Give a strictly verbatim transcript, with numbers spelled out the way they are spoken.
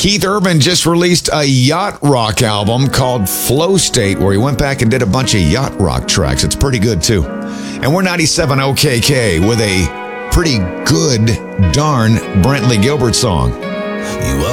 Keith Urban just released a yacht rock album called Flow State, where he went back and did a bunch of yacht rock tracks. It's pretty good, too. And we're ninety-seven O K K with a pretty good darn Brantley Gilbert song. You